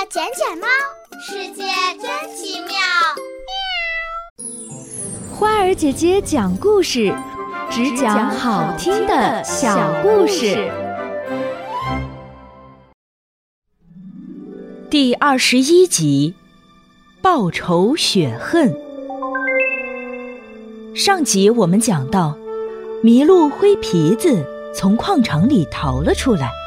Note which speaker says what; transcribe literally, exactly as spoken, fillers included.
Speaker 1: 捡捡猫，世界真奇妙。
Speaker 2: 花儿姐姐讲故事，只讲好听的小故事。
Speaker 3: 第二十一集，报仇雪恨。上集我们讲到，麋鹿灰皮子从矿场里逃了出来，